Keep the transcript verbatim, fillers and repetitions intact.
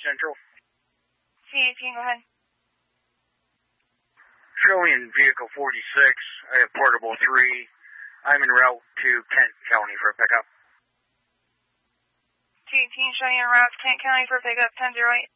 Central. C eighteen, go ahead. Showing vehicle forty-six. I have portable three. I'm en route to Kent County for a pickup. C eighteen, showing en route to Kent County for a pickup, ten zero eight.